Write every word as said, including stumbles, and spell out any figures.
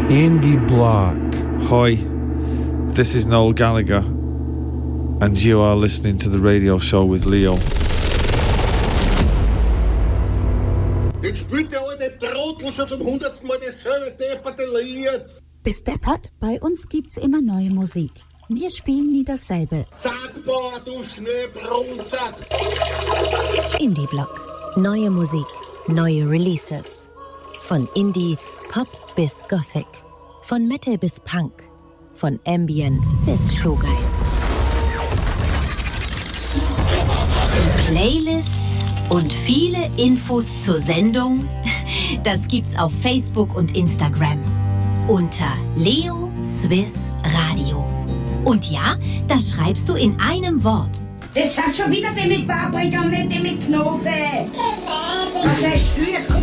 Indie Block. Hi, this is Noel Gallagher, and you are listening to the radio show with Leo. Jetzt spielt der alte Trottel schon zum hundertsten Mal dasselbe depperte Lied. Bis deppert, bei uns gibt's immer neue Musik. Wir spielen nie dasselbe. Sagbar, du Schneebrunzack. Indie Block. Neue Musik, neue Releases. Von Indie, Pop bis Gothic. Von Metal bis Punk. Von Ambient bis Showgeist. Playlists und viele Infos zur Sendung, das gibt's auf Facebook und Instagram unter Leo Swiss Radio. Und ja, das schreibst du in einem Wort. Das hat schon wieder die mit Paprika und nicht die mit Knofe. Was heißt du jetzt?